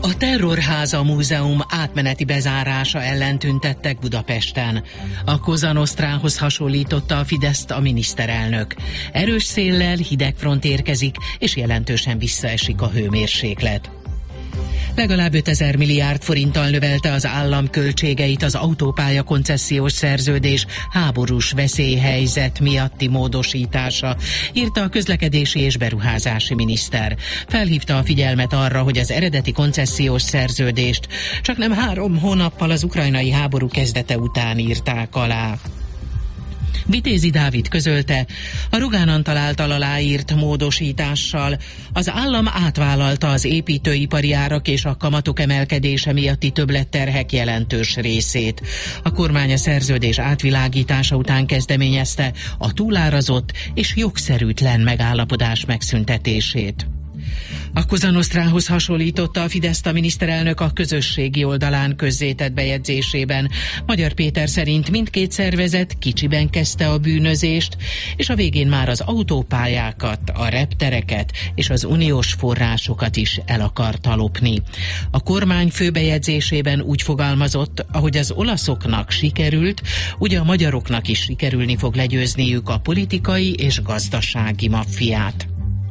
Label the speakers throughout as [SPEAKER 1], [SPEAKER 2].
[SPEAKER 1] A Terrorháza Múzeum átmeneti bezárása ellen tüntettek Budapesten. A Cosa Nostrához hasonlította a Fideszt a miniszterelnök. Erős széllel hideg front érkezik, és jelentősen visszaesik a hőmérséklet. Legalább 5000 milliárd forinttal növelte az állam költségeit az autópálya koncesziós szerződés háborús veszélyhelyzet miatti módosítása, írta a közlekedési és beruházási miniszter. Felhívta a figyelmet arra, hogy az eredeti koncesziós szerződést csaknem 3 hónappal az ukrajnai háború kezdete után írták alá. Vitézi Dávid közölte, a Rogán Antal által aláírt módosítással az állam átvállalta az építőipari árak és a kamatok emelkedése miatti többletterhek jelentős részét. A kormány a szerződés átvilágítása után kezdeményezte a túlárazott és jogszerűtlen megállapodás megszüntetését. A Cosa Nostrához hasonlította a Fideszt a miniszterelnök a közösségi oldalán közzétett bejegyzésében. Magyar Péter szerint mindkét szervezet kicsiben kezdte a bűnözést, és a végén már az autópályákat, a reptereket és az uniós forrásokat is el akarta lopni. A kormány főbejegyzésében úgy fogalmazott, ahogy az olaszoknak sikerült, ugye a magyaroknak is sikerülni fog legyőzniük a politikai és gazdasági maffiát.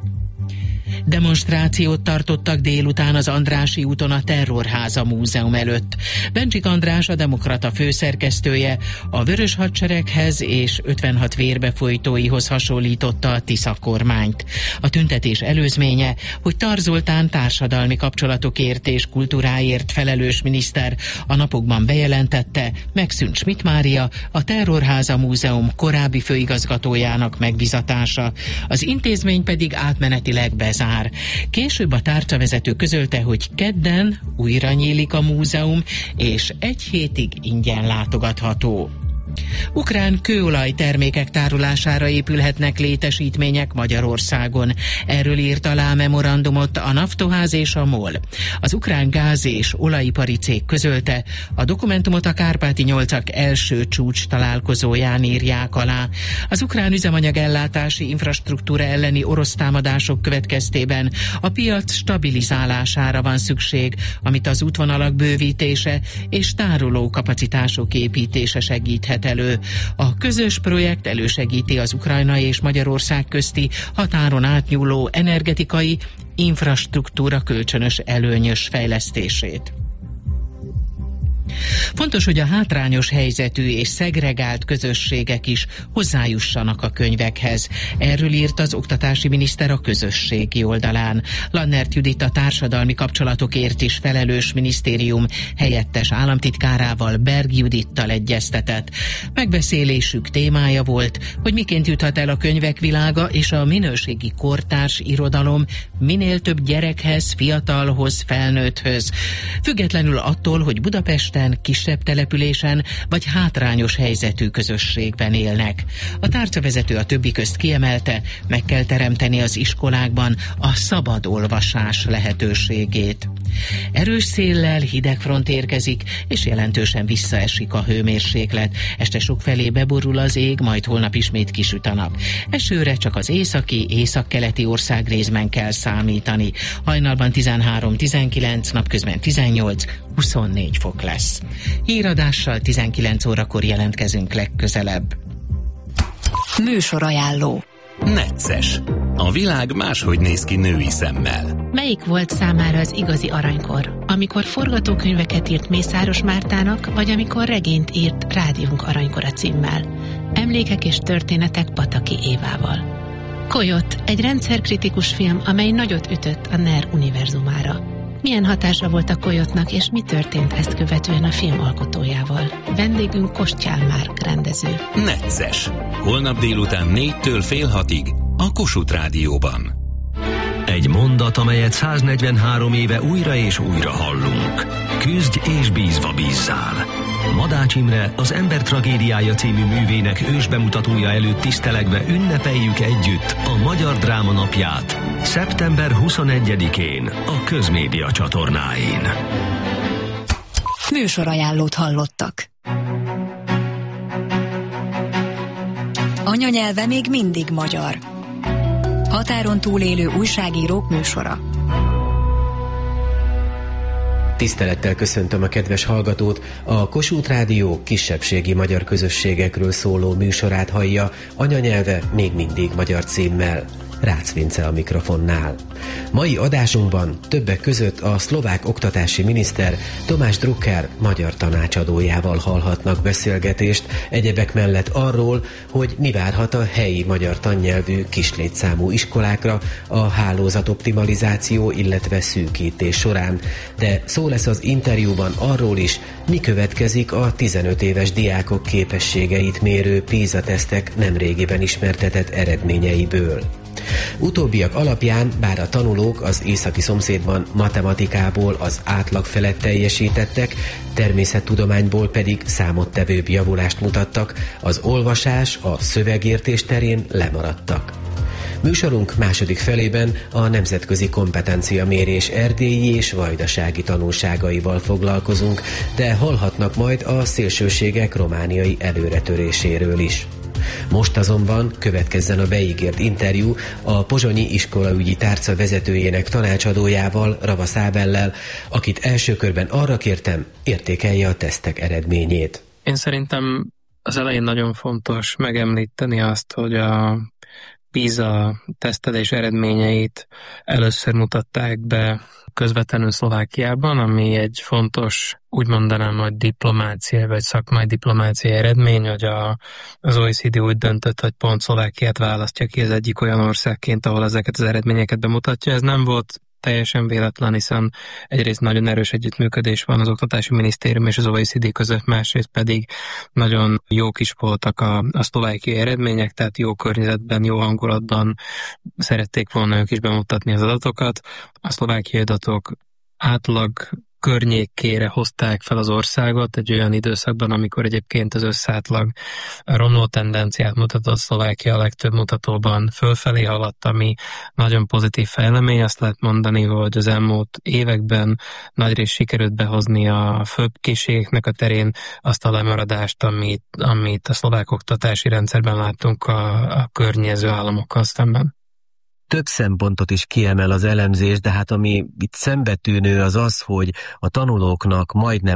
[SPEAKER 1] Demonstrációt tartottak délután az Andrássy úton a Terrorháza Múzeum előtt. Bencsik András, a Demokrata főszerkesztője, a Vörös Hadsereghez és 56 vérbefolytóihoz hasonlította a Tisza kormányt. A tüntetés előzménye, hogy Tar Zoltán társadalmi kapcsolatokért és kultúráért felelős miniszter a napokban bejelentette, megszűnt Schmidt Mária, a Terrorháza Múzeum korábbi főigazgatójának megbizatása. Az intézmény pedig átmenetileg bezár. Később a tárcavezető közölte, hogy kedden újra nyílik a múzeum, és 1 hétig ingyen látogatható. Ukrán kőolajtermékek tárolására épülhetnek létesítmények Magyarországon. Erről írt alá memorandumot a Naftoház és a MOL. Az ukrán gáz- és olajipari cég közölte, a dokumentumot a Kárpáti-8-ak első csúcs találkozóján írják alá. Az ukrán üzemanyagellátási infrastruktúra elleni orosz támadások következtében a piac stabilizálására van szükség, amit az útvonalak bővítése és tároló kapacitások építése segíthet elő. A közös projekt elősegíti az Ukrajna és Magyarország közti határon átnyúló energetikai infrastruktúra kölcsönös előnyös fejlesztését. Fontos, hogy a hátrányos helyzetű és szegregált közösségek is hozzájussanak a könyvekhez. Erről írt az oktatási miniszter a közösségi oldalán. Lannert Judit, a társadalmi kapcsolatokért is felelős minisztérium helyettes államtitkárával, Berg Judittal egyeztetett. Megbeszélésük témája volt, hogy miként juthat el a könyvek világa és a minőségi kortárs irodalom minél több gyerekhez, fiatalhoz, felnőtthöz, függetlenül attól, hogy Budapesten, kisebb településen vagy hátrányos helyzetű közösségben élnek. A tárcavezető a többi közt kiemelte, meg kell teremteni az iskolákban a szabad olvasás lehetőségét. Erős széllel hideg front érkezik, és jelentősen visszaesik a hőmérséklet. Este sokfelé beborul az ég, majd holnap ismét kisüt a nap. Esőre csak az északi, északkeleti országrészben kell számítani. Hajnalban 13-19, napközben 18-24 fok lesz. Híradással 19 órakor jelentkezünk legközelebb.
[SPEAKER 2] Műsorajánló.
[SPEAKER 3] Necces. A világ máshogy néz ki női szemmel.
[SPEAKER 4] Melyik volt számára az igazi aranykor? Amikor forgatókönyveket írt Mészáros Mártának, vagy amikor regényt írt Rádiónk aranykora címmel? Emlékek és történetek Pataki Évával. Coyote, egy rendszerkritikus film, amely nagyot ütött a NER univerzumára. Milyen hatása volt a Coyote-nak, és mi történt ezt követően a film alkotójával? Vendégünk Kostyán Márk rendező.
[SPEAKER 3] Necces. Holnap délután 4-től fél 6-ig a Kossuth Rádióban.
[SPEAKER 5] Egy mondat, amelyet 143 éve újra és újra hallunk. Küzdj és bízva bízzál. Madács Imre, az Ember tragédiája című művének ősbemutatója előtt tisztelegve ünnepeljük együtt a Magyar Dráma Napját szeptember 21-én a Közmédia csatornáin.
[SPEAKER 2] Műsorajánlót hallottak. Anyanyelve még mindig magyar. Határon túlélő újságírók műsora.
[SPEAKER 6] Tisztelettel köszöntöm a kedves hallgatót, a Kossuth Rádió kisebbségi magyar közösségekről szóló műsorát hallja, anyanyelve még mindig magyar címmel. Rácz Vince a mikrofonnál. Mai adásunkban többek között a szlovák oktatási miniszter Tamás Drucker magyar tanácsadójával hallhatnak beszélgetést, egyebek mellett arról, hogy mi várhat a helyi magyar tannyelvű kislétszámú iskolákra a hálózatoptimalizáció, illetve szűkítés során, de szó lesz az interjúban arról is, mi következik a 15 éves diákok képességeit mérő PISA-tesztek nemrégiben ismertetett eredményeiből. Utóbbiak alapján, bár a tanulók az északi szomszédban matematikából az átlag felett teljesítettek, természettudományból pedig számottevőbb javulást mutattak, az olvasás, a szövegértés terén lemaradtak. Műsorunk második felében a nemzetközi kompetenciamérés erdélyi és vajdasági tanulságaival foglalkozunk, de hallhatnak majd a szélsőségek romániai előretöréséről is. Most azonban következzen a beígért interjú a pozsonyi iskolaügyi tárca vezetőjének tanácsadójával, Ravasz Ábellel, akit első körben arra kértem, értékelje a tesztek eredményét.
[SPEAKER 7] Én szerintem az elején nagyon fontos megemlíteni azt, hogy a PISA tesztelés eredményeit először mutatták be közvetlenül Szlovákiában, ami egy fontos, úgy mondanám, hogy diplomáciai vagy szakmai diplomáciai eredmény, hogy az OECD úgy döntött, hogy pont Szlovákiát választja ki az egyik olyan országként, ahol ezeket az eredményeket bemutatja. Ez nem volt teljesen véletlen, hiszen egyrészt nagyon erős együttműködés van az Oktatási Minisztérium és az OECD között, másrészt pedig nagyon jók is voltak a szlovákiai eredmények, tehát jó környezetben, jó hangulatban szerették volna ők is bemutatni az adatokat. A szlovákiai adatok átlag környékére hozták fel az országot egy olyan időszakban, amikor egyébként az összátlag romló tendenciát mutatott, Szlovákia a legtöbb mutatóban fölfelé haladt, ami nagyon pozitív fejlemény. Azt lehet mondani, hogy az elmúlt években nagyrészt sikerült behozni a főbb készségeknek a terén azt a lemaradást, amit a szlovák oktatási rendszerben láttunk a környező államokkal szemben.
[SPEAKER 6] Több szempontot is kiemel az elemzés, de hát ami itt szembetűnő az az, hogy a tanulóknak majdnem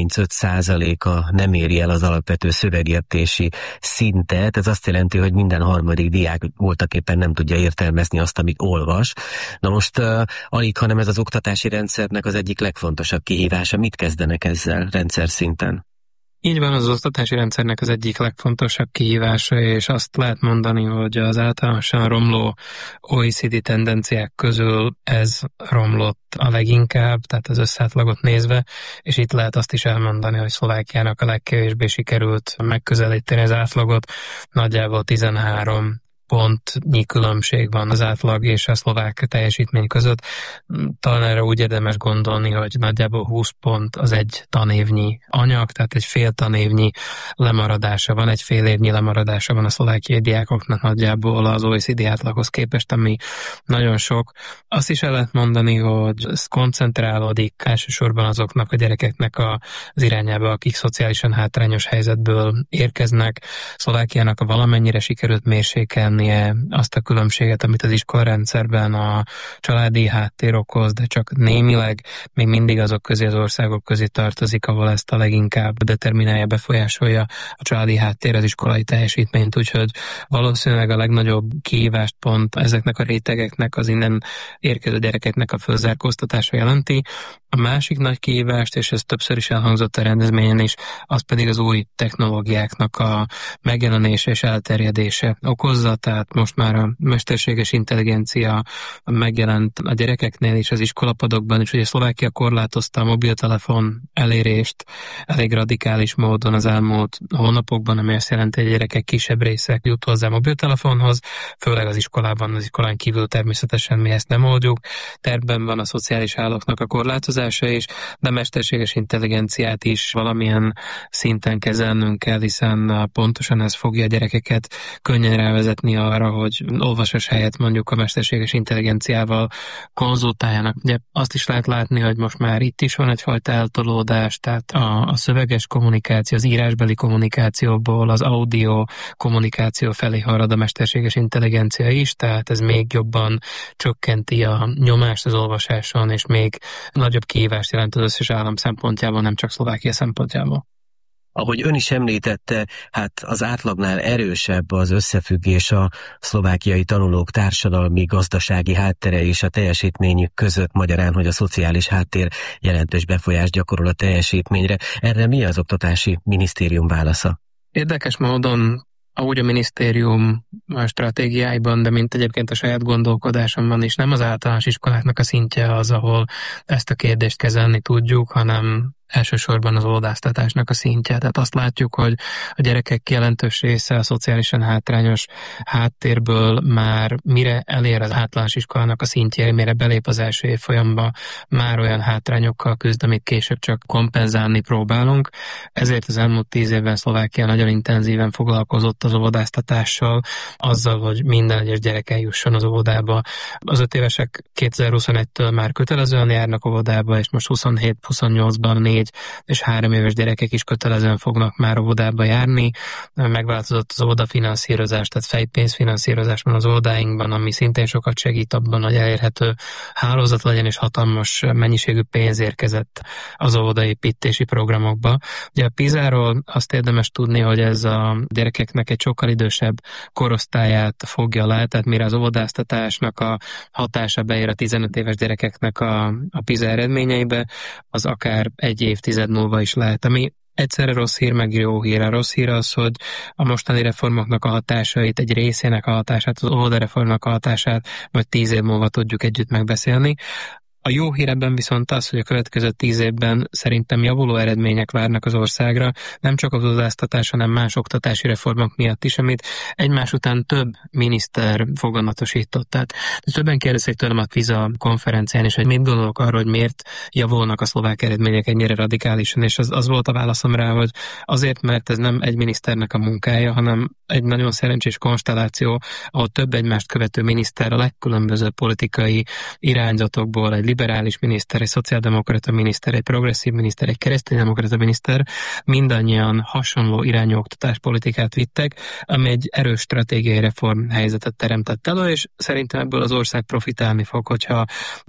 [SPEAKER 6] 35%-a nem éri el az alapvető szövegértési szintet. Ez azt jelenti, hogy minden harmadik diák voltaképpen nem tudja értelmezni azt, amit olvas. Na most alig, hanem ez az oktatási rendszernek az egyik legfontosabb kihívása. Mit kezdenek ezzel rendszer szinten?
[SPEAKER 7] Így van, az oktatási rendszernek az egyik legfontosabb kihívása, és azt lehet mondani, hogy az általánosan romló OECD tendenciák közül ez romlott a leginkább, tehát az összátlagot nézve, és itt lehet azt is elmondani, hogy Szlovákiának a legkevésbé sikerült megközelíteni az átlagot, nagyjából 13 pontnyi különbség van az átlag és a szlovák teljesítmény között. Talán erre úgy érdemes gondolni, hogy nagyjából 20 pont az egy tanévnyi anyag, tehát egy fél tanévnyi lemaradása van, egy fél évnyi lemaradása van a szlovákiai diákoknak nagyjából az OECD átlaghoz képest, ami nagyon sok. Azt is el lehet mondani, hogy ez koncentrálódik elsősorban azoknak a gyerekeknek az irányába, akik szociálisan hátrányos helyzetből érkeznek. Szlovákiának a valamennyire sikerült mérsékelni azt a különbséget, amit az iskolarendszerben a családi háttér okoz, de csak némileg még mindig azok közé, az országok közé tartozik, ahol ezt a leginkább determinálja, befolyásolja a családi háttér az iskolai teljesítményt, úgyhogy valószínűleg a legnagyobb kihívást pont ezeknek a rétegeknek, az innen érkező gyerekeknek a fölzárkóztatása jelenti. A másik nagy kihívást, és ez többször is elhangzott a rendezvényen is, az pedig az új technológiáknak a megjelenése és elterjedése okozza, tehát most már a mesterséges intelligencia megjelent a gyerekeknél is, az iskolapadokban is. Ugye Szlovákia korlátozta a mobiltelefon elérést elég radikális módon az elmúlt hónapokban, ami azt jelenti, hogy a gyerekek kisebb része jut hozzá a mobiltelefonhoz, főleg az iskolában, az iskolán kívül természetesen mi ezt nem oldjuk. Tervben van a szociális hálóknak a korlátozása is, de mesterséges intelligenciát is valamilyen szinten kezelnünk kell, hiszen pontosan ez fogja a gyerekeket könnyen rávezetni arra, hogy olvasás helyett mondjuk a mesterséges intelligenciával konzultáljanak. Ugye azt is lehet látni, hogy most már itt is van egyfajta eltolódás, tehát a szöveges kommunikáció, az írásbeli kommunikációból az audio kommunikáció felé halad a mesterséges intelligencia is, tehát ez még jobban csökkenti a nyomást az olvasáson, és még nagyobb kihívást jelent az összes állam szempontjából, nem csak Szlovákia szempontjából.
[SPEAKER 6] Ahogy ön is említette, hát az átlagnál erősebb az összefüggés a szlovákiai tanulók társadalmi, gazdasági háttere és a teljesítményük között, magyarán, hogy a szociális háttér jelentős befolyást gyakorol a teljesítményre. Erre mi az oktatási minisztérium válasza?
[SPEAKER 7] Érdekes módon ahogy a minisztérium a stratégiáiban, de mint egyébként a saját gondolkodásomban is, nem az általános iskoláknak a szintje az, ahol ezt a kérdést kezelni tudjuk, hanem elsősorban az óvodáztatásnak a szintje. Tehát azt látjuk, hogy a gyerekek jelentős része a szociálisan hátrányos háttérből már mire elér az általános iskolának a szintjére, mire belép az első évfolyamba, már olyan hátrányokkal küzd, amit később csak kompenzálni próbálunk. Ezért az elmúlt 10 évben Szlovákia nagyon intenzíven foglalkozott az óvodáztatással, azzal, hogy minden egyes gyerek eljusson az óvodába. Az 5 évesek 2021-től már kötelezően járnak óvodába, és most 27-28-ban 4 és 3 éves gyerekek is kötelezően fognak már óvodába járni. Megváltozott az óvodafinanszírozás, tehát fejpénzfinanszírozás van az óvodáinkban, ami szintén sokat segít abban, hogy elérhető hálózat legyen, és hatalmas mennyiségű pénz érkezett az óvodaépítési programokba. Ugye a PISA-ról azt érdemes tudni, hogy ez a gyerekeknek egy sokkal idősebb korosztályát fogja le, tehát mire az óvodáztatásnak a hatása beér a 15 éves gyerekeknek a PISA eredményeibe, az akár egy évtized múlva is lehet, ami egyszerre rossz hír, meg jó hír. A rossz hír az, hogy a mostani reformoknak a hatásait, egy részének a hatását, az óvodareformnak a hatását majd 10 év múlva tudjuk együtt megbeszélni. A jó hír ebben viszont az, hogy a következő 10 évben szerintem javuló eredmények várnak az országra, nem csak az óvodáztatás, hanem más oktatási reformok miatt is, amit egymás után több miniszter foganatosított. Tehát többen kérdezik tőlem a PISA konferencián is, hogy mit gondolok arról, hogy miért javulnak a szlovák eredmények ennyire radikálisan, és az volt a válaszom rá, hogy azért, mert ez nem egy miniszternek a munkája, hanem egy nagyon szerencsés konstelláció, ahol több egymást követő miniszter a legkülönbözőbb politikai irányzatokból, egy liberális miniszter, egy szociáldemokrata miniszter, egy progresszív miniszter, egy kereszténydemokrata miniszter mindannyian hasonló irányú oktatáspolitikát vittek, ami egy erős stratégiai reform helyzetet teremtett elő, és szerintem ebből az ország profitálni fog, hogyha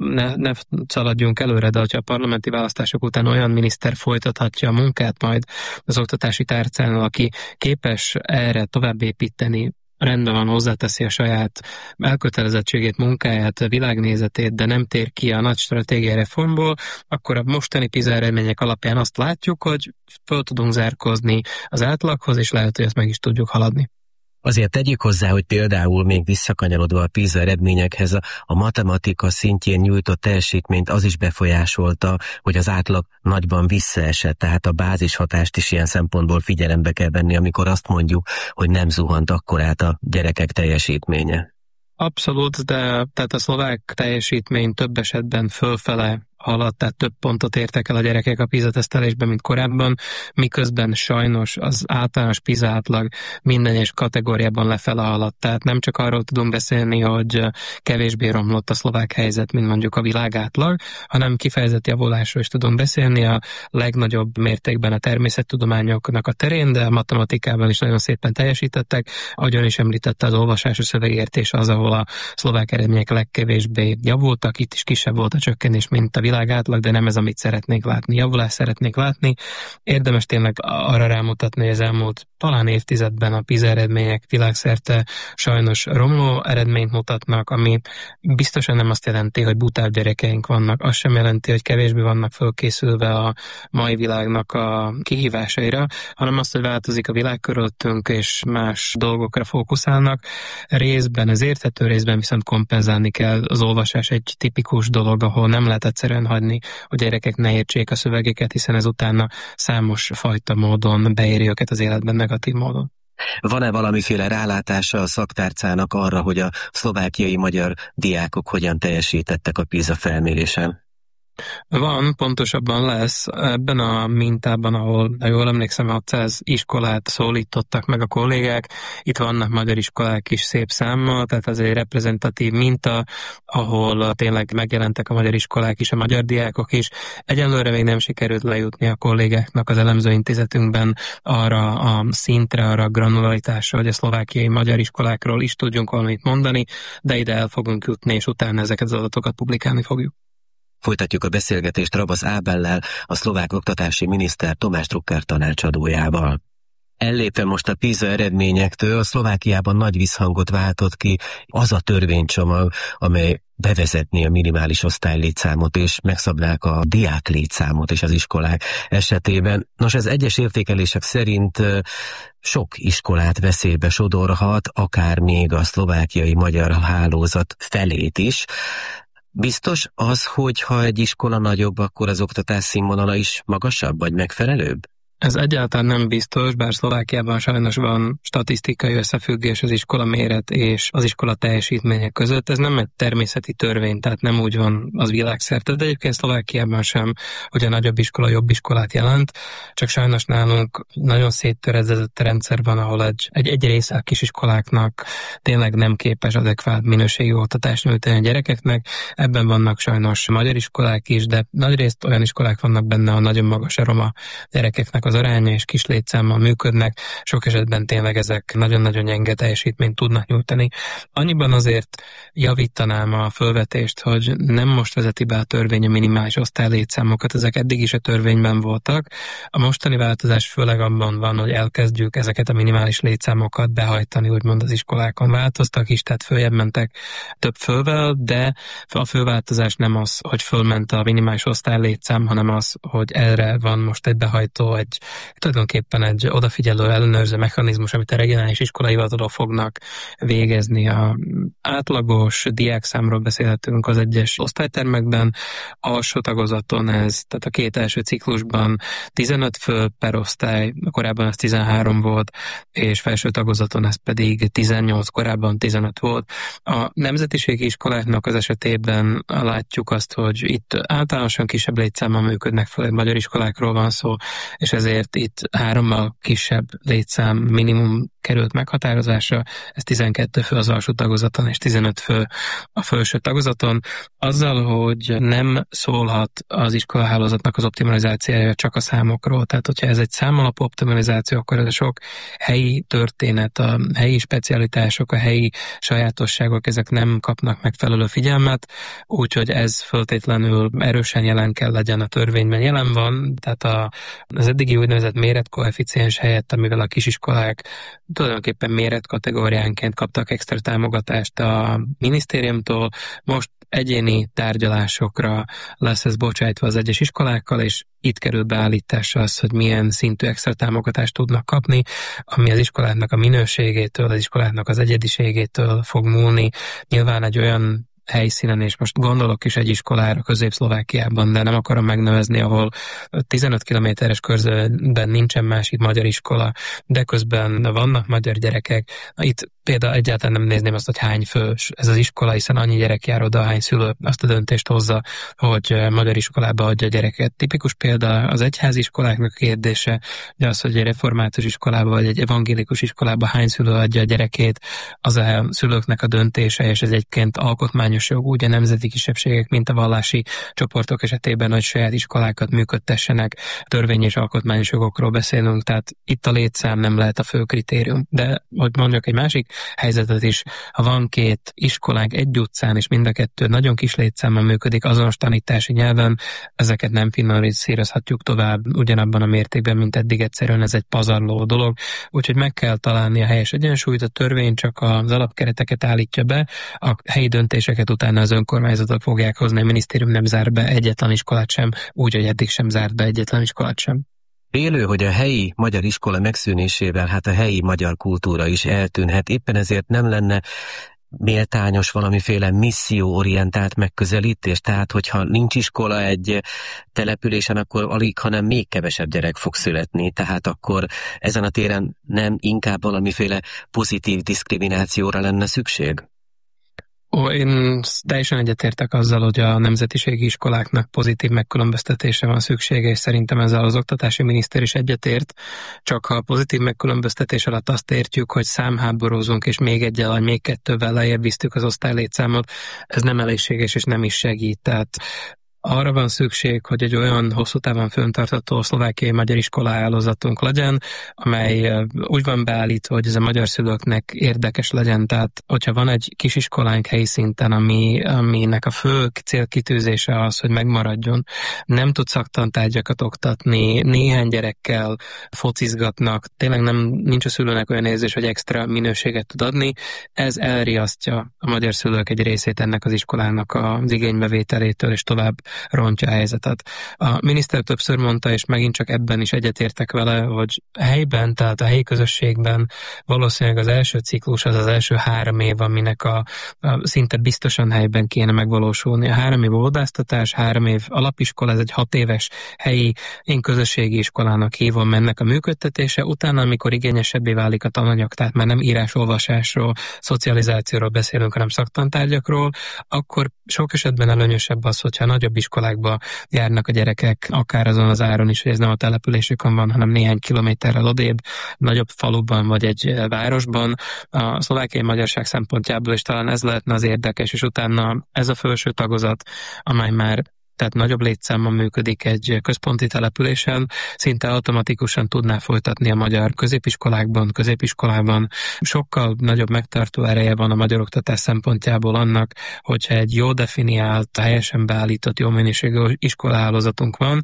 [SPEAKER 7] ne szaladjunk előre, de hogyha a parlamenti választások után olyan miniszter folytathatja a munkát majd az oktatási tárcánál, aki képes erre tovább építeni, rendben van, hozzáteszi a saját elkötelezettségét, munkáját, világnézetét, de nem tér ki a nagy stratégiai reformból, akkor a mostani PISA eredmények alapján azt látjuk, hogy föl tudunk zárkózni az átlaghoz, és lehet, hogy ezt meg is tudjuk haladni.
[SPEAKER 6] Azért tegyük hozzá, hogy például még visszakanyarodva a PISA eredményekhez a matematika szintjén nyújtott teljesítményt az is befolyásolta, hogy az átlag nagyban visszaesett, tehát a bázishatást is ilyen szempontból figyelembe kell venni, amikor azt mondjuk, hogy nem zuhant akkorát a gyerekek teljesítménye.
[SPEAKER 7] Abszolút, de tehát a szlovák teljesítmény több esetben fölfele haladt, tehát több pontot értek el a gyerekek a PISA tesztelésben, mint korábban, miközben sajnos az általános PISA átlag minden egyes kategóriában lefele haladt. Tehát nem csak arról tudunk beszélni, hogy kevésbé romlott a szlovák helyzet, mint mondjuk a világ átlag, hanem kifejezett javulásról is tudunk beszélni a legnagyobb mértékben a természettudományoknak a terén, de a matematikában is nagyon szépen teljesítettek. Ahogyan is említette, az olvasás és szövegértés az, ahol a szlovák eredmények legkevésbé javultak, itt is kisebb volt a csökkenés, mint a világ átlag, de nem ez, amit szeretnék látni. Javulást szeretnék látni. Érdemes tényleg arra rámutatni, hogy az elmúlt talán évtizedben a PISA eredmények világszerte sajnos romló eredményt mutatnak, ami biztosan nem azt jelenti, hogy butább gyerekeink vannak. Azt sem jelenti, hogy kevésbé vannak fölkészülve a mai világnak a kihívásaira, hanem azt, hogy változik a világ körülöttünk, és más dolgokra fókuszálnak. Részben ez érthető, részben viszont kompenzálni kell. Az olvasás egy tipikus dolog, ahol nem lehet egyszerűen hagyni, hogy gyerekek ne értsék a szövegeket, hiszen ez utána számos fajta módon beéri őket az életben negatív módon.
[SPEAKER 6] Van-e valamiféle rálátása a szaktárcának arra, hogy a szlovákiai magyar diákok hogyan teljesítettek a PISA felmérésen?
[SPEAKER 7] Van, pontosabban lesz. Ebben a mintában, ahol, ha jól emlékszem, 600 iskolát szólítottak meg a kollégák, itt vannak magyar iskolák is szép számmal, tehát ez egy reprezentatív minta, ahol tényleg megjelentek a magyar iskolák is, a magyar diákok is. Egyelőre még nem sikerült lejutni a kollégáknak az elemzőintézetünkben arra a szintre, arra a granularitásra, hogy a szlovákiai magyar iskolákról is tudjunk valamit mondani, de ide el fogunk jutni, és utána ezeket az adatokat publikálni fogjuk.
[SPEAKER 6] Folytatjuk a beszélgetést Rabasz Ábellel, a szlovák oktatási miniszter Tomás Drucker tanácsadójával. Ellépve most a PISA eredményektől, Szlovákiában nagy visszhangot váltott ki az a törvénycsomag, amely bevezetné a minimális osztálylétszámot és megszabnák a diák létszámot is az iskolák esetében. Nos, ez egyes értékelések szerint sok iskolát veszélybe sodorhat, akár még a szlovákiai magyar hálózat felét is. Biztos az, hogy ha egy iskola nagyobb, akkor az oktatás színvonala is magasabb vagy megfelelőbb?
[SPEAKER 7] Ez egyáltalán nem biztos, bár Szlovákiában sajnos van statisztikai összefüggés az iskola méret és az iskola teljesítménye között. Ez nem egy természeti törvény, tehát nem úgy van az világszerte, de egyébként Szlovákiában sem, hogy a nagyobb iskola jobb iskolát jelent, csak sajnos nálunk nagyon széttöredezett rendszer van, ahol egy része a kisiskoláknak tényleg nem képes adekvát minőségi oktatást nyújtani a gyerekeknek. Ebben vannak sajnos magyar iskolák is, de nagyrészt olyan iskolák vannak benne, ahol nagyon magas a roma gyerekeknek az aránya és kis létszámmal működnek, sok esetben tényleg ezek nagyon-nagyon gyenge teljesítményt tudnak nyújtani. Annyiban azért javítanám a fölvetést, hogy nem most vezeti be a törvény a minimális osztálylétszámokat, ezek eddig is a törvényben voltak. A mostani változás főleg abban van, hogy elkezdjük ezeket a minimális létszámokat behajtani, úgymond az iskolákon változtak is, tehát följebb mentek több fölvel, de a főváltozás nem az, hogy fölment a minimális osztálylétszám, hanem az, hogy erre van most egy behajtó, tulajdonképpen egy odafigyelő ellenőrző mechanizmus, amit a regionális iskolai hivatalok fognak végezni. A átlagos diákszámról beszélhetünk az egyes osztálytermekben, alsó tagozaton ez, tehát a 2 első ciklusban 15 fő per osztály, korábban ez 13 volt, és felső tagozaton ez pedig 18, korábban 15 volt. A nemzetiségi iskoláknak az esetében látjuk azt, hogy itt általánosan kisebb létszámmal működnek, főleg magyar iskolákról van szó, és ezért itt 3-mal kisebb létszám minimum került meghatározásra, ez 12 fő az alsó tagozaton és 15 fő a felső tagozaton. Azzal, hogy nem szólhat az iskolahálózatnak az optimalizációja csak a számokról, tehát hogyha ez egy számalapú optimalizáció, akkor ez a sok helyi történet, a helyi specialitások, a helyi sajátosságok, ezek nem kapnak megfelelő figyelmet, úgyhogy ez föltétlenül erősen jelen kell legyen a törvényben. Jelen van, tehát az eddigi úgynevezett méretkoeficiens helyett, amivel a kisiskolák tulajdonképpen méretkategóriánként kaptak extra támogatást a minisztériumtól, most egyéni tárgyalásokra lesz ez bocsájtva az egyes iskolákkal, és itt kerül beállításra az, hogy milyen szintű extra támogatást tudnak kapni, ami az iskoláknak a minőségétől, az iskoláknak az egyediségétől fog múlni. Nyilván egy olyan helyszínen, és most gondolok is egy iskolára Közép-Szlovákiában, de nem akarom megnevezni, ahol 15 kilométeres körzetben nincsen másik magyar iskola, de közben vannak magyar gyerekek. Itt például egyáltalán nem nézném azt, hogy hány fős ez az iskola, hiszen annyi gyerek jár oda, hány szülő azt a döntést hozza, hogy magyar iskolába adja a gyereket. Tipikus példa az egyházi iskoláknak kérdése, de az, hogy egy református iskolába vagy egy evangélikus iskolába hány szülő adja a gyerekét, az a szülőknek a döntése, és ez egyébként alkotmányos jog, úgy a nemzeti kisebbségek, mint a vallási csoportok esetében, hogy saját iskolákat működtessenek, törvény és alkotmányos jogokról beszélünk, tehát itt a létszám nem lehet a fő kritérium. De, hogy mondjak egy másik helyzetet is, ha van 2 iskolánk egy utcán, és mind a 2 nagyon kis létszámmal működik azonos tanítási nyelven, ezeket nem finanszírozhatjuk tovább ugyanabban a mértékben, mint eddig, egyszerűen ez egy pazarló dolog, úgyhogy meg kell találni a helyes egyensúlyt, a törvény csak az alapkereteket állítja be, a helyi döntéseket utána az önkormányzatok fogják hozni, a minisztérium nem zár be egyetlen iskolát sem, úgy, hogy eddig sem zárt be egyetlen iskolát sem.
[SPEAKER 6] Félő, hogy a helyi magyar iskola megszűnésével a helyi magyar kultúra is eltűnhet, éppen ezért nem lenne méltányos valamiféle misszióorientált megközelítés, tehát hogyha nincs iskola egy településen, akkor alig, hanem még kevesebb gyerek fog születni, tehát akkor ezen a téren nem inkább valamiféle pozitív diszkriminációra lenne szükség?
[SPEAKER 7] Én teljesen egyetértek azzal, hogy a nemzetiségi iskoláknak pozitív megkülönböztetése van szüksége, és szerintem ezzel az oktatási miniszter is egyetért, csak ha a pozitív megkülönböztetés alatt azt értjük, hogy számháborúzunk, és még egyel vagy még kettővel lejjebb visztük az osztálylétszámot, ez nem elégséges és nem is segít. Tehát arra van szükség, hogy egy olyan hosszú távon fenntartható szlovákiai magyar iskola hálózatunk legyen, amely úgy van beállítva, hogy ez a magyar szülőknek érdekes legyen. Tehát, hogyha van egy kisiskolánk helyi szinten, aminek a fő célkitűzése az, hogy megmaradjon, nem tud szaktantárgyakat oktatni, néhány gyerekkel focizgatnak, tényleg nincs a szülőnek olyan érzés, hogy extra minőséget tud adni, ez elriasztja a magyar szülők egy részét ennek az iskolának az igénybevételétől, és tovább rontja a helyzetet. A miniszter többször mondta, és megint csak ebben is egyetértek vele, hogy helyben, tehát a helyi közösségben valószínűleg az első ciklus az első 3 év, aminek a szinte biztosan helyben kéne megvalósulni. A 3 év óvodáztatás, 3 év alapiskola, ez egy 6 éves helyi, én közösségi iskolának hívom ennek a működtetése. Utána, amikor igényesebbé válik a tananyag, tehát már nem írás-olvasásról, szocializációról beszélünk, hanem szaktantárgyakról, akkor sok esetben előnyösebb az, hogyha nagyobb iskolákba járnak a gyerekek, akár azon az áron is, hogy ez nem a településükön van, hanem néhány kilométerrel odébb, nagyobb faluban vagy egy városban. A szlovákiai magyarság szempontjából is talán ez lehetne az érdekes, és utána ez a felső tagozat, amely már tehát nagyobb létszámban működik egy központi településen, szinte automatikusan tudná folytatni a magyar középiskolában. Sokkal nagyobb megtartó ereje van a magyar oktatás szempontjából annak, hogyha egy jó definiált, helyesen beállított, jó minőségű iskolahálózatunk van,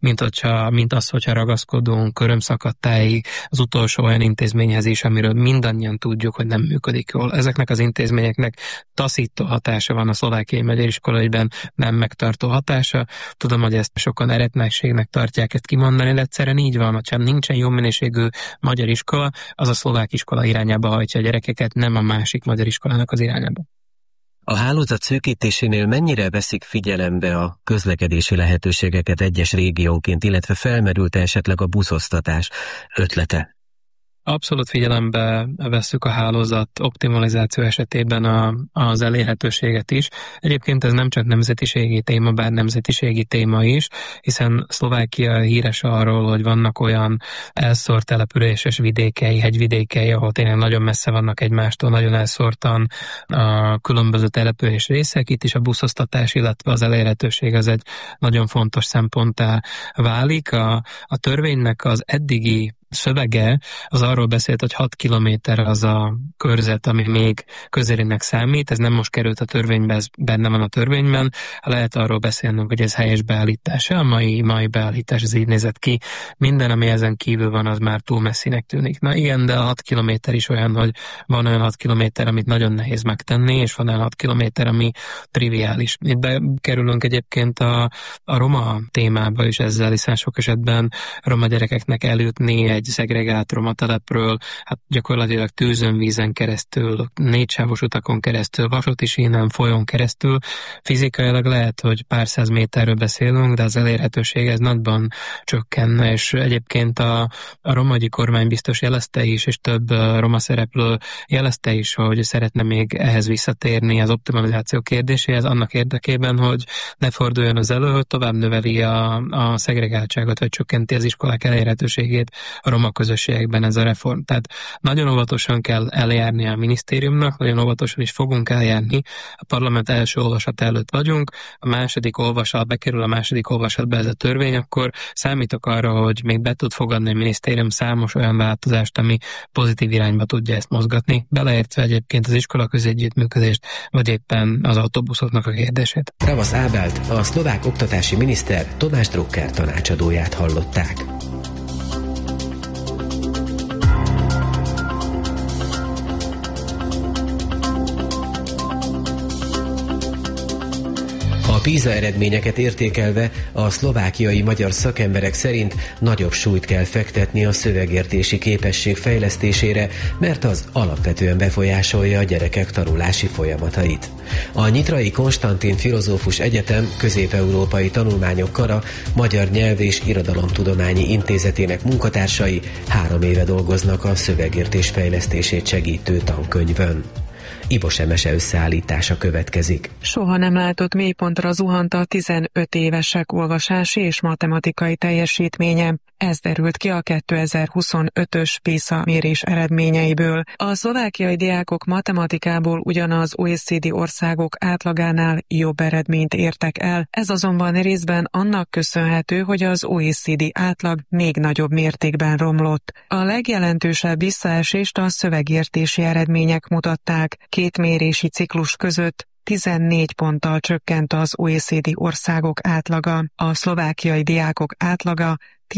[SPEAKER 7] mint az, hogyha ragaszkodunk körömszakadtáig az utolsó olyan intézményhez is, amiről mindannyian tudjuk, hogy nem működik jól. Ezeknek az intézményeknek taszító hatása van a szlovákiai magyar iskolaügyben, nem megtartó hatása. Tudom, hogy ezt sokan eretnekségnek tartják ezt kimondani, de egyszerűen így van, hogyha nincsen jó minőségű magyar iskola, az a szlovák iskola irányába hajtja a gyerekeket, nem a másik magyar iskolának az irányába.
[SPEAKER 6] A hálózat szűkítésénél mennyire veszik figyelembe a közlekedési lehetőségeket egyes régiónként, illetve felmerült esetleg a buszosztatás ötlete?
[SPEAKER 7] Abszolút figyelembe vesszük a hálózat optimalizáció esetében az elérhetőséget is. Egyébként ez nem csak nemzetiségi téma, bár nemzetiségi téma is, hiszen Szlovákia híres arról, hogy vannak olyan elszórt településes vidékei, hegyvidékei, ahol tényleg nagyon messze vannak egymástól, nagyon elszórtan a különböző település részek. Itt is a buszosztatás, illetve az elérhetőség az egy nagyon fontos szemponttá válik. A törvénynek az eddigi szövege az arról beszélt, hogy 6 kilométer az a körzet, ami még közelinek számít, ez nem most került a törvénybe, ez benne van a törvényben, lehet arról beszélnünk, hogy ez helyes beállítása, a mai beállítás ez így nézett ki, minden, ami ezen kívül van, az már túl messzinek tűnik. Na igen, de a 6 kilométer is olyan, hogy van olyan 6 kilométer, amit nagyon nehéz megtenni, és van olyan 6 kilométer, ami triviális. Itt bekerülünk egyébként a roma témába is ezzel, hiszen sok esetben roma gyerekeknek eljutni egy szegregált roma telepről, hát gyakorlatilag tűzön, vízen keresztül, 4 sávos utakon keresztül, vasúti sínen, folyón keresztül. Fizikailag lehet, hogy pár száz méterről beszélünk, de az elérhetőség ez nagyban csökkenne, és egyébként a romagyi kormány biztos jelezte is, és több roma szereplő jelezte is, hogy szeretne még ehhez visszatérni az optimalizáció kérdéséhez, annak érdekében, hogy ne forduljon az elő, hogy tovább növeli a szegregáltságot, vagy csökkenti az iskolák elérhetőségét a roma közösségekben ez a reform. Tehát nagyon óvatosan kell eljárni a minisztériumnak, nagyon óvatosan is fogunk eljárni. A parlament első olvasat előtt vagyunk, bekerül a második olvasatba ez a törvény, akkor számítok arra, hogy még be tud fogadni a minisztérium számos olyan változást, ami pozitív irányba tudja ezt mozgatni, beleértve egyébként az iskola közegyüttműködést, vagy éppen az autóbuszoknak a kérdését.
[SPEAKER 6] Ravasz Ábelt, a szlovák oktatási miniszter Tomás Drucker tanácsadóját hallották. A PISA eredményeket értékelve a szlovákiai magyar szakemberek szerint nagyobb súlyt kell fektetni a szövegértési képesség fejlesztésére, mert az alapvetően befolyásolja a gyerekek tanulási folyamatait. A Nyitrai Konstantin Filozófus Egyetem közép-európai tanulmányok kara Magyar Nyelv- és Irodalomtudományi Intézetének munkatársai 3 éve dolgoznak a szövegértés fejlesztését segítő tankönyvön. Ivo Semese összeállítása következik.
[SPEAKER 8] Soha nem látott mélypontra zuhant a 15 évesek olvasási és matematikai teljesítménye. Ez derült ki a 2025-ös PISA mérés eredményeiből. A szlovákiai diákok matematikából ugyanaz OECD országok átlagánál jobb eredményt értek el. Ez azonban részben annak köszönhető, hogy az OECD átlag még nagyobb mértékben romlott. A legjelentősebb visszaesést a szövegértési eredmények mutatták. 2 mérési ciklus között 14 ponttal csökkent az OECD országok átlaga, a szlovákiai diákok átlaga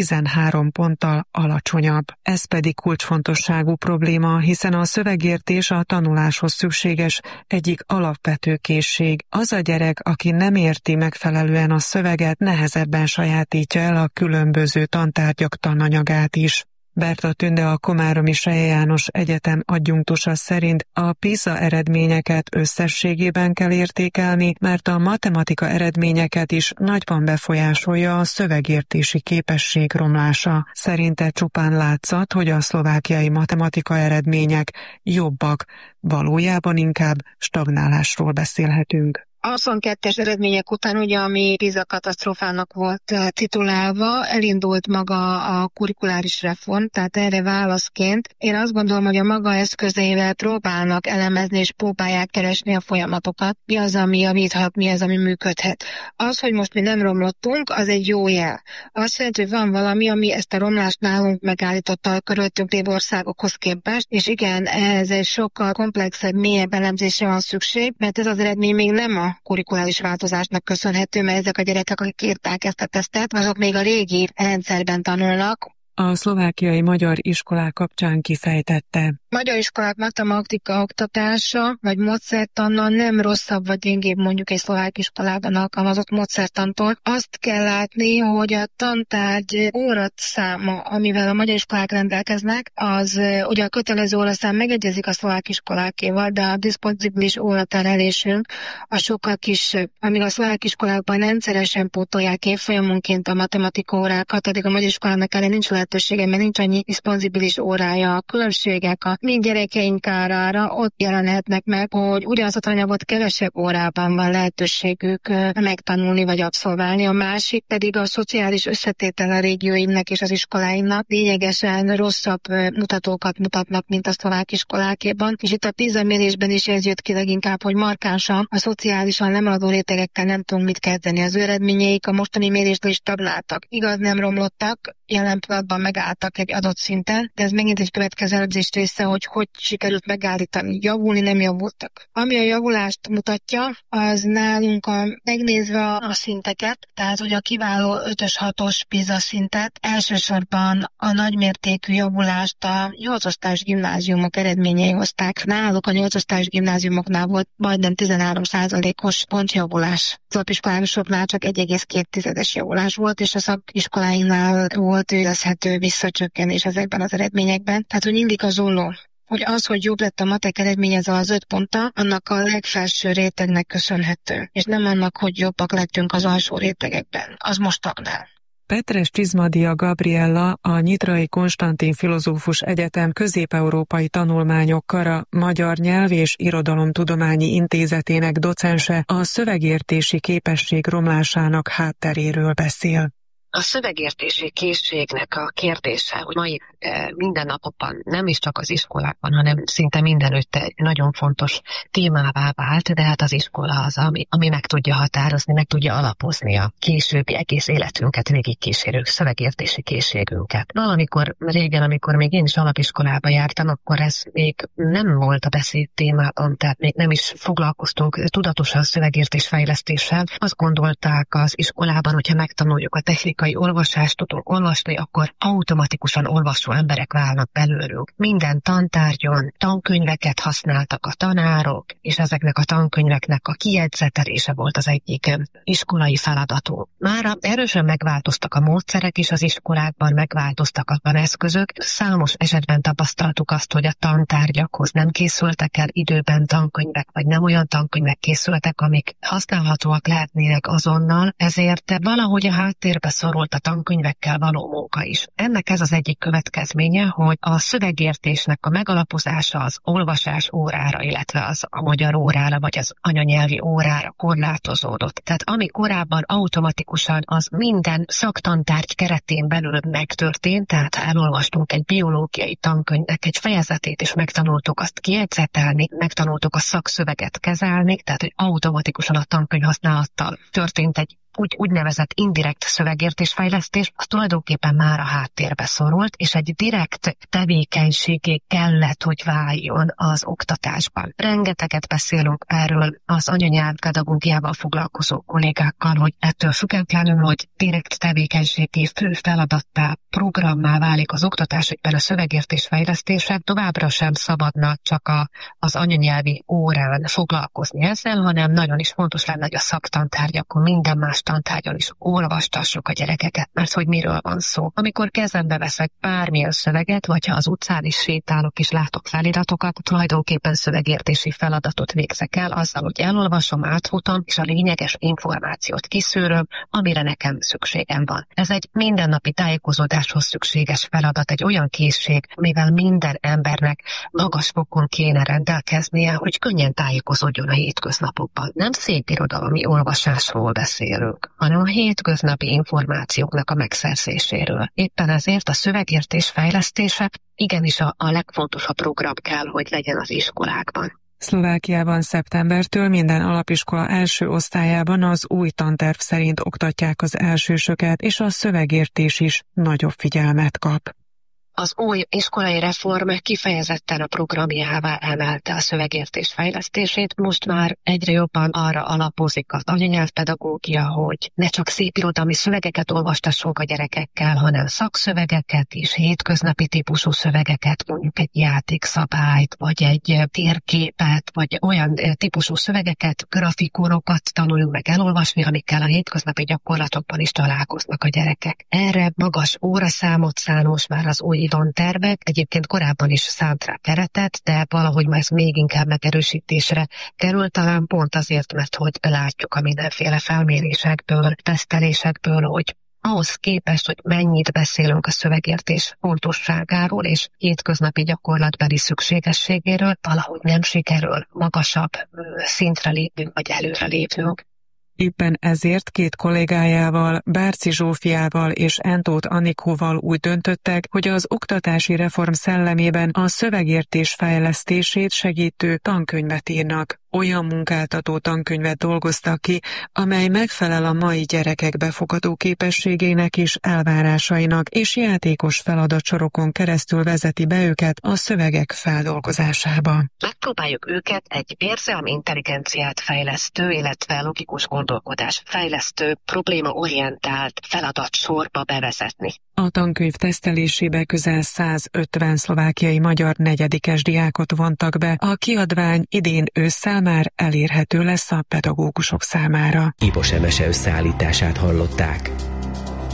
[SPEAKER 8] 13 ponttal alacsonyabb. Ez pedig kulcsfontosságú probléma, hiszen a szövegértés a tanuláshoz szükséges egyik alapvető készség. Az a gyerek, aki nem érti megfelelően a szöveget, nehezebben sajátítja el a különböző tantárgyak tananyagát is. Berta Tünde, a Komáromi Selye János Egyetem adjunktusa szerint a PISA eredményeket összességében kell értékelni, mert a matematika eredményeket is nagyban befolyásolja a szövegértési képesség romlása. Szerinte csupán látszat, hogy a szlovákiai matematika eredmények jobbak, valójában inkább stagnálásról beszélhetünk.
[SPEAKER 9] A 22-es eredmények után, ugye, ami PISA katasztrófának volt titulálva, elindult maga a kurikuláris reform, tehát erre válaszként én azt gondolom, hogy a maga eszközeivel próbálnak elemezni és próbálják keresni a folyamatokat. Mi az, ami javíthat, mi az, ami működhet. Az, hogy most mi nem romlottunk, az egy jó jel. Azt jelenti, hogy van valami, ami ezt a romlást nálunk megállította a körülöttünk lévő országokhoz képest, és igen, ez egy sokkal komplexebb, mélyebb elemzésre van szükség, mert ez az eredmény még nem a kurikuláris változásnak köszönhető, mert ezek a gyerekek, akik írták ezt a tesztet, azok még a régi rendszerben tanulnak.
[SPEAKER 8] A szlovákiai magyar iskolák kapcsán kifejtette.
[SPEAKER 9] Magyar iskolák matematika oktatása vagy módszertannal nem rosszabb vagy gyengébb mondjuk egy szlovák iskolában alkalmazott módszertantól. Azt kell látni, hogy a tantárgy óraszáma, amivel a magyar iskolák rendelkeznek, az ugye a kötelező óraszám megegyezik a szlovák iskolákéval, de a diszpozibilis óraterhelésünk a sokkal kisebb. Amíg a szlovák iskolákban rendszeresen pótolják évfolyamonként a matematika órákat, addig a magyar iskolának erre nincs lehetősége, mert nincs annyi diszpozibilis órája. A különbségek a mi gyerekeink kárára ott jelenhetnek meg, hogy ugyanazt a tananyagot kevesebb órában van lehetőségük megtanulni vagy abszolválni. A másik pedig a szociális összetétel a régióimnak és az iskoláimnak lényegesen rosszabb mutatókat mutatnak, mint a szlovák iskolákéban. És itt a PISA mérésben is ez jött ki leginkább, hogy markánsan a szociálisan lemaradó rétegekkel nem tudunk mit kezdeni. Az ő eredményeik a mostani mérésből is stagnáltak. Igaz, nem romlottak, jelen pillanatban megálltak egy adott szinten, de ez megint egy következő elemzés része, hogy sikerült megállítani. Javulni nem javultak. Ami a javulást mutatja, az nálunk megnézve a szinteket, tehát hogy a kiváló 5-ös 6-os PISA szintet, elsősorban a nagymértékű javulást a 8-osztályos gimnáziumok eredményei hozták. Náluk a 8-osztályos gimnáziumoknál volt majdnem 13%-os pontjavulás. Az alapiskolásoknál csak 1,2-es javulás volt, és a szakiskoláinknál volt érezhető visszacsökkenés ezekben az eredményekben. Tehát, hogy illik az olló, hogy az, hogy jobb lett a matek eredménye az 5 ponttal, annak a legfelső rétegnek köszönhető, és nem annak, hogy jobbak lettünk az alsó rétegekben. Az most stagnál.
[SPEAKER 8] Petres Csizmadia Gabriella, a Nyitrai Konstantin Filozófus Egyetem közép-európai tanulmányok kara Magyar Nyelv- és Irodalomtudományi Intézetének docense a szövegértési képesség romlásának hátteréről beszél.
[SPEAKER 10] A szövegértési készségnek a kérdése, hogy mai mindennapokban nem is csak az iskolákban, hanem szinte mindenütt egy nagyon fontos témává vált, de hát az iskola az, ami meg tudja határozni, meg tudja alapozni a későbbi egész életünket végigkísérő szövegértési készségünket. Valamikor régen, amikor még én is alapiskolába jártam, akkor ez még nem volt a beszéd témában, tehát még nem is foglalkoztunk tudatosan szövegértés fejlesztéssel. Azt gondolták az iskolában, hogyha megtanuljuk a technikai olvasást, tudunk olvasni, akkor automatikusan olvasó emberek válnak belőlünk. Minden tantárgyon tankönyveket használtak a tanárok, és ezeknek a tankönyveknek a kijegyzetelése volt az egyik iskolai feladatunk. Mára erősen megváltoztak a módszerek is az iskolákban, megváltoztak az eszközök. Számos esetben tapasztaltuk azt, hogy a tantárgyakhoz nem készültek el időben tankönyvek, vagy nem olyan tankönyvek készültek, amik használhatóak lehetnének azonnal, ezért valahogy a háttérbe szorult felsorult a tankönyvekkel való munka is. Ennek ez az egyik következménye, hogy a szövegértésnek a megalapozása az olvasás órára, illetve az a magyar órára, vagy az anyanyelvi órára korlátozódott. Tehát ami korábban automatikusan az minden szaktantárgy keretén belül megtörtént, tehát ha elolvastunk egy biológiai tankönyvnek egy fejezetét, és megtanultuk azt kijegyzetelni, megtanultuk a szakszöveget kezelni, tehát hogy automatikusan a tankönyv használattal történt egy úgynevezett indirekt szövegértésfejlesztés, az tulajdonképpen már a háttérbe szorult, és egy direkt tevékenységé kellett, hogy váljon az oktatásban. Rengeteget beszélünk erről az anyanyelv pedagógiával foglalkozó kollégákkal, hogy ettől függetlenül, hogy direkt tevékenységi fő feladattá, programmá válik az oktatás, egyben a szövegértésfejlesztése, továbbra sem szabadna csak az anyanyelvi órán foglalkozni ezzel, hanem nagyon is fontos lenne, hogy a szaktantárgyakon minden más tantárgyon is olvastassuk a gyerekeket, mert hogy miről van szó. Amikor kezembe veszek bármilyen szöveget, vagy ha az utcán is sétálok és látok feliratokat, tulajdonképpen szövegértési feladatot végzek el azzal, hogy elolvasom, átfutom, és a lényeges információt kiszűröm, amire nekem szükségem van. Ez egy mindennapi tájékozódáshoz szükséges feladat, egy olyan készség, mivel minden embernek magas fokon kéne rendelkeznie, hogy könnyen tájékozódjon a hétköznapokban. Nem szépirodalmi olvasásról beszélünk, hanem a hétköznapi információknak a megszerzéséről. Éppen ezért a szövegértés fejlesztése igenis a legfontosabb program kell, hogy legyen az iskolákban.
[SPEAKER 8] Szlovákiában szeptembertől minden alapiskola első osztályában az új tanterv szerint oktatják az elsősöket, és a szövegértés is nagyobb figyelmet kap.
[SPEAKER 10] Az új iskolai reform kifejezetten a programjává emelte a szövegértés fejlesztését. Most már egyre jobban arra alapozik az anyanyelvpedagógia, hogy ne csak szépirodalmi szövegeket olvastassunk a gyerekekkel, hanem szakszövegeket is, hétköznapi típusú szövegeket, mondjuk egy játékszabályt, vagy egy térképet, vagy olyan típusú szövegeket, grafikonokat tanuljunk meg elolvasni, amikkel a hétköznapi gyakorlatokban is találkoznak a gyerekek. Erre magas óraszámot szán most már az új tantervek, egyébként korábban is szánt rá keretet, de valahogy ez még inkább megerősítésre került, talán pont azért, mert hogy látjuk a mindenféle felmérésekből, tesztelésekből, hogy ahhoz képest, hogy mennyit beszélünk a szövegértés fontosságáról és hétköznapi gyakorlatbeli szükségességéről, valahogy nem sikerül magasabb szintre lépnünk, vagy előre lépnünk.
[SPEAKER 8] Éppen ezért két kollégájával, Bárci Zsófiával és Entóth Anikóval úgy döntöttek, hogy az oktatási reform szellemében a szövegértés fejlesztését segítő tankönyvet írnak. Olyan munkáltató tankönyvet dolgoztak ki, amely megfelel a mai gyerekek befogadó képességének és elvárásainak, és játékos feladatsorokon keresztül vezeti be őket a szövegek feldolgozásába.
[SPEAKER 10] Megpróbáljuk őket egy érzelmi intelligenciát fejlesztő, illetve logikus gondolkodás fejlesztő, problémaorientált feladatsorba bevezetni.
[SPEAKER 8] A tankönyv tesztelésébe közel 150 szlovákiai magyar negyedikes diákot vontak be. A kiadvány idén ősszel már elérhető lesz a pedagógusok számára.
[SPEAKER 6] Ipos Emese összeállítását hallották.